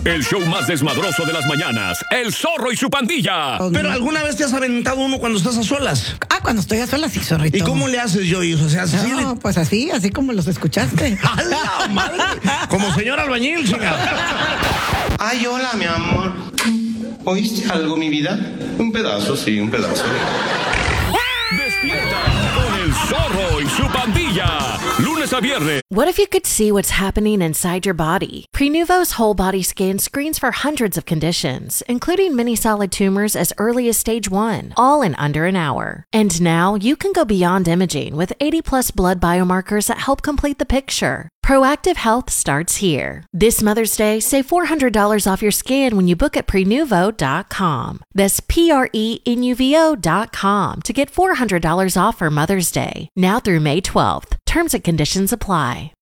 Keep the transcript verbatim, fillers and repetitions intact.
El show más desmadroso de las mañanas, El Zorro y su pandilla. Pero ¿alguna vez te has aventado uno cuando estás a solas? Ah, cuando estoy a solas, sí, zorrito. ¿Y cómo le haces, Joey? O sea, así No, le... pues así, así como los escuchaste. ¡A la madre! Como señor albañil, chingada. Ay, hola, mi amor. ¿Oíste algo, mi vida? Un pedazo, sí, un pedazo. Despierta con El Zorro y su pandilla. Lunes a viernes. What if you could see what's happening inside your body? Prenuvo's whole body scan screens for hundreds of conditions, including many solid tumors as early as stage one, all in under an hour. And now you can go beyond imaging with eighty plus blood biomarkers that help complete the picture. Proactive Health starts here. This Mother's Day, save four hundred dollars off your scan when you book at prenuvo dot com. That's P R E N U V O dot com to get four hundred dollars off for Mother's Day. Now through May twelfth. Terms and conditions apply.